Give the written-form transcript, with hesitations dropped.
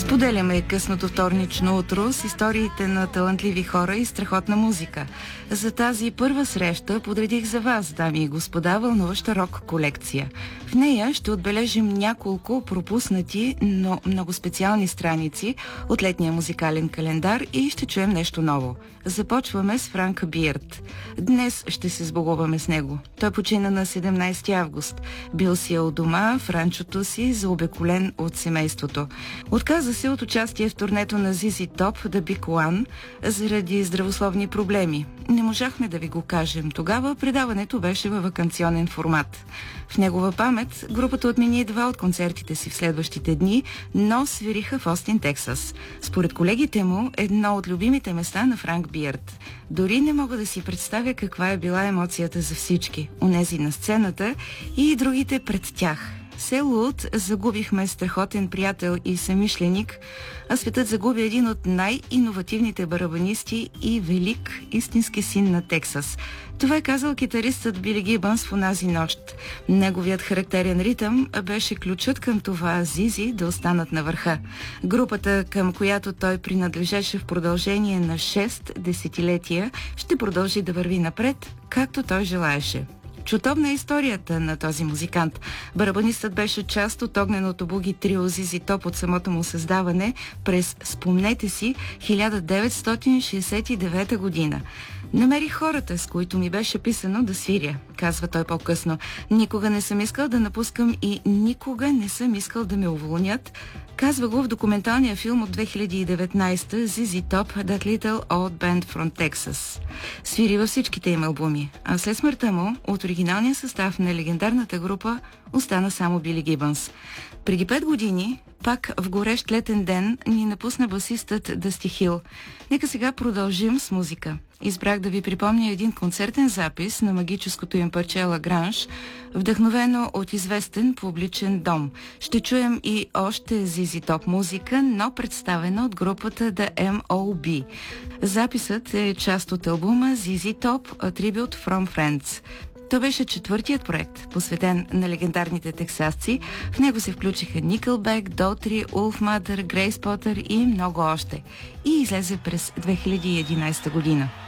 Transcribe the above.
Споделяме късното вторнично утро с историите на талантливи хора и страхотна музика. За тази първа среща подредих за вас, дами и господа, вълнуваща рок колекция. В нея ще отбележим няколко пропуснати, но много специални страници от летния музикален календар и ще чуем нещо ново. Започваме с Франк Биерт. Днес ще се сбогуваме с него. Той почина на 17 август. Бил си у дома в ранчото си, заобиколен от семейството. Отказа се от участие в турнето на ZZ Top The Big One заради здравословни проблеми. Не можахме да ви го кажем. Тогава предаването беше във ваканционен формат. В негова памет групата отмени 2 от концертите си в следващите дни, но свириха в Остин, Тексас. Според колегите му, едно от любимите места на Франк Биерт. Дори не мога да си представя каква е била емоцията за всички. Онези на сцената и другите пред тях. Село Лут загубихме страхотен приятел и съмишленик, а светът загуби един от най-иновативните барабанисти и велик истински син на Тексас. Това е казал китаристът Били Гибънс в онази нощ. Неговият характерен ритъм беше ключът към това ZZ да останат на върха. Групата, към която той принадлежеше в продължение на 6 десетилетия, ще продължи да върви напред, както той желаеше. Чутовна е историята на този музикант. Барабанистът беше част от огненото буги трио ZZ Top от самото му създаване през, спомнете си, 1969 година. Намерих хората, с които ми беше писано да свиря, казва той по-късно. Никога не съм искал да напускам и никога не съм искал да ме уволнят. Казва го в документалния филм от 2019 ZZ Top That Little Old Band from Texas. Свири във всичките им албуми, а след смъртта му от оригиналния състав на легендарната група остана само Били Гибънс. Преди 5 години, пак в горещ летен ден, ни напусна басистът Дъсти Хил. Нека сега продължим с музика. Избрах да ви припомня един концертен запис на магическото им парче Лагранж, вдъхновено от известен публичен дом. Ще чуем и още ZZ Top музика, но представена от групата The M.O.B. Записът е част от албума ZZ Top A Tribute from Friends. Това беше 4-тият проект, посветен на легендарните тексасци. В него се включиха Nickelback, Daughtry, Wolfmother, Grace Potter и много още. И излезе през 2011 година.